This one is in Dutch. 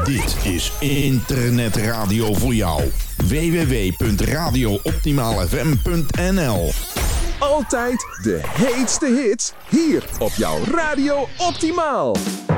Dit is internetradio voor jou. www.radiooptimaalfm.nl. Altijd de heetste hits hier op jouw Radio Optimaal.